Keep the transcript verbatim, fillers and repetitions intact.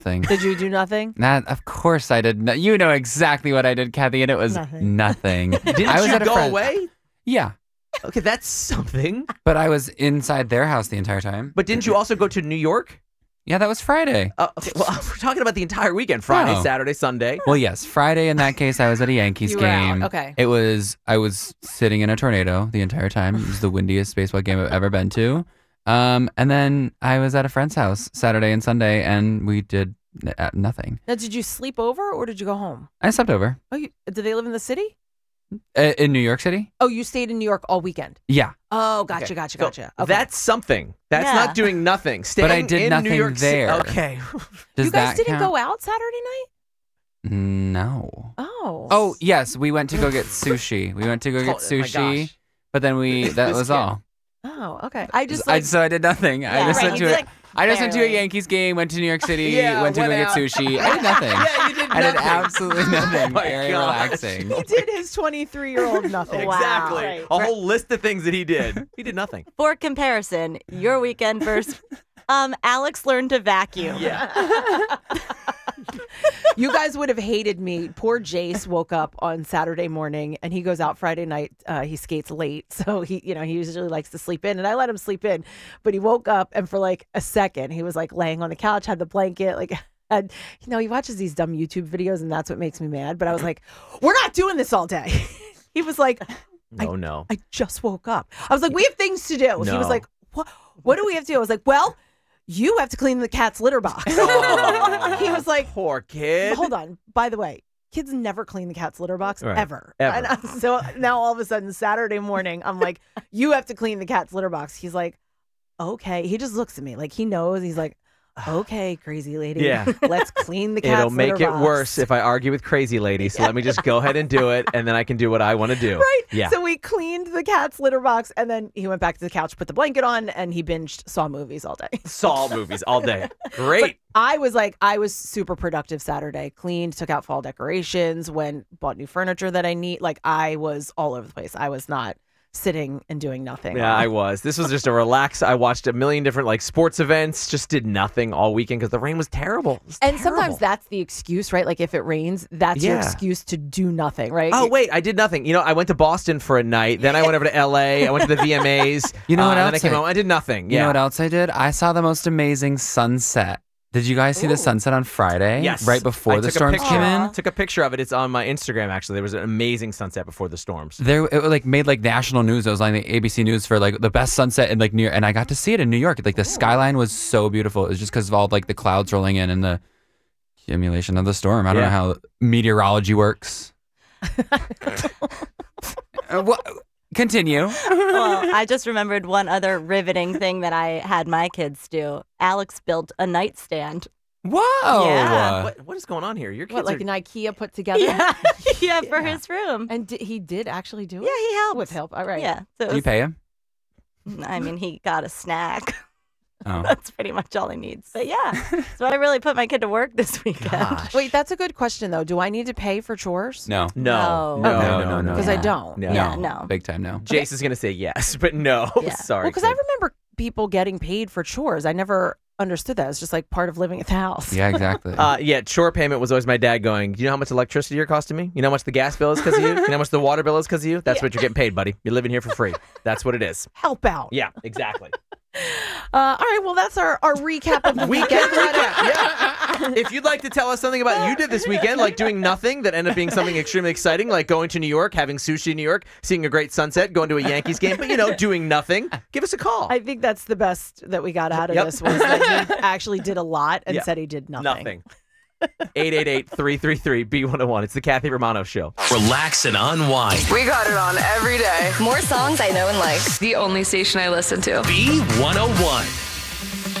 Thing. Did you do nothing? That, of course I did. No, you know exactly what I did, Kathy, and it was Nothing. nothing. Didn't I was you at a go friend- away? Yeah, Okay, that's something. but I was inside their house the entire time. But didn't you also go to New York? Yeah, that was Friday. Uh, okay, well, we're talking about the entire weekend. Friday, Oh. Saturday, Sunday. Well, yes, Friday in that case, I was at a Yankees You were out, game. okay. It was, I was sitting in a tornado the entire time. It was the windiest baseball game I've ever been to. Um, and then I was at a friend's house Saturday and Sunday, and we did n- uh, nothing. Now, did you sleep over or did you go home? I slept over Oh, you, did they live in the city? uh, in New York City. Oh, you stayed in New York all weekend. Yeah, Oh, gotcha, Okay, gotcha, so gotcha. Okay. That's something. That's Yeah. not doing nothing. Staying I did in nothing New York City- there. Okay. does you guys that didn't count? go out Saturday night? No. Oh. Oh yes, we went to go get sushi. We went to go Oh, get my sushi, gosh. but then we that This was kid. all. Oh, okay. I just I, like, so I did nothing. I Yeah, just right, went you to a, did, like, I just went to a barely. Yankees game. Went to New York City. Yeah, went to went go out. get sushi. I did nothing. Yeah, you did I did nothing. absolutely nothing. Oh my Very gosh. relaxing. he did his twenty-three-year-old nothing. Wow. Exactly. Right. A whole list of things that he did. He did nothing. For comparison, your weekend versus um, Alex learned to vacuum. Yeah. You guys would have hated me. Poor Jace woke up on Saturday morning and he goes out Friday night. Uh, he skates late. So he, you know, he usually likes to sleep in and I let him sleep in. But he woke up and for like a second, he was like laying on the couch, had the blanket, like, had, you know, he watches these dumb YouTube videos and that's what makes me mad. But I was like, we're not doing this all day. He was like, No, no. I just woke up. I was like, we have things to do. He No. was like, what, what do we have to do? I was like, well, you have to clean the cat's litter box. Oh, He was like, poor kid. hold on. By the way, kids never clean the cat's litter box Right. ever. Ever. And, uh, so now all of a sudden, Saturday morning, I'm like, you have to clean the cat's litter box. He's like, okay. He just looks at me like he knows. He's like, okay, crazy lady. Yeah. Let's clean the cat's It'll make litter it box. worse if I argue with crazy lady. So let me just go ahead and do it, and then I can do what I want to do. Right. Yeah. So we cleaned the cat's litter box, and then he went back to the couch, put the blanket on, and he binged Saw movies all day. Saw movies all day. Great. I was like, I was super productive Saturday. Cleaned, took out fall decorations, went, bought new furniture that I need. Like, I was all over the place. I was not sitting and doing nothing. Yeah, I was. This was just a relax. I watched a million different like sports events. Just did nothing all weekend because the rain was terrible. It was And terrible. sometimes that's the excuse, right? Like if it rains, that's your Yeah. excuse to do nothing, right? Oh wait, I did nothing. You know, I went to Boston for a night. Then I went over to L A. I went to the V M As. You know uh, what and then I else came I- home. I did nothing. You Yeah. know what else I did? I saw the most amazing sunset. Did you guys see the sunset on Friday? Yes. Right before I the took a storms picture- came in? Took a picture of it. It's on my Instagram. Actually, there was an amazing sunset before the storms. There, it like made like national news. It was on the A B C News for like the best sunset in like New York, and I got to see it in New York. Like the skyline was so beautiful. It was just because of all like the clouds rolling in and the accumulation of the storm. I don't Yeah. know how meteorology works. Uh, what? Continue. Well, I just remembered one other riveting thing that I had my kids do. Alex built a nightstand. Whoa! Yeah. What, what is going on here? Your kids What, like are. an IKEA put together? Yeah, yeah, for his room. And di- he did actually do it? Yeah, he helped. With help. All right. Yeah, so it Do you was- pay him? I mean, he got a snack. Oh. That's pretty much all he needs. But yeah, so I really put my kid to work this weekend. Gosh. Wait, that's a good question, though. Do I need to pay for chores? No. No, No. no, No, no, no, no. Because Yeah. I don't. No. Yeah, no. Big time no. Jace is gonna say yes, but no. Yeah. Sorry. Well, because I kid. remember people getting paid for chores. I never understood that. It's just like part of living at the house. Yeah, exactly. Uh, yeah, chore payment was always my dad going, do you know how much electricity you're costing me? You know how much the gas bill is because of you? You know how much the water bill is because of you? That's what you're getting paid, buddy. You're living here for free. That's what it is. Help out. Yeah, exactly. Uh, all right. Well, that's our, our recap of the Weekend recap. Yeah. If you'd like to tell us something about you did this weekend, like doing nothing that ended up being something extremely exciting, like going to New York, having sushi in New York, seeing a great sunset, going to a Yankees game, but you know, doing nothing, give us a call. I think that's the best that we got out of Yep. this was that he actually did a lot and Yeah. said he did nothing. Nothing. eight eight eight, three three three, B one oh one. It's the Kathy Romano Show. Relax and unwind. We got it on every day. More songs I know and like. The only station I listen to. B one oh one.